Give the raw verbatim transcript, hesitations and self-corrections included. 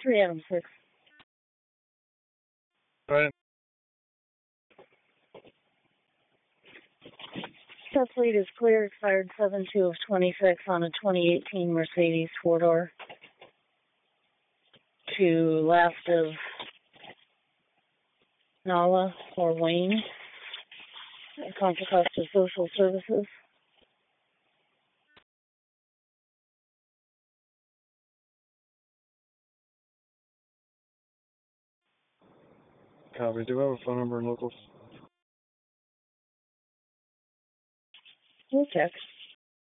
three Adam six. Right. That plate is clear, expired seven two of twenty-six on a twenty eighteen Mercedes four-door. To last of Nala or Wayne, Contra Costa Social Services. Copy. Do I have a phone number in locals? We'll check.